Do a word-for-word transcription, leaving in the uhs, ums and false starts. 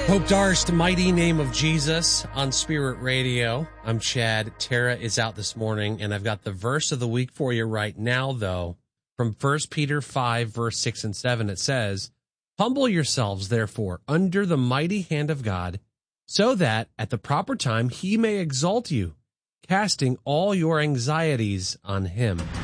Hope Darst, Mighty Name of Jesus on Spirit Radio. I'm Chad. Tara is out this morning, and I've got the verse of the week for you right now, though. From First Peter five, verse six and seven, it says, "Humble yourselves, therefore, under the mighty hand of God, so that at the proper time he may exalt you, casting all your anxieties on him."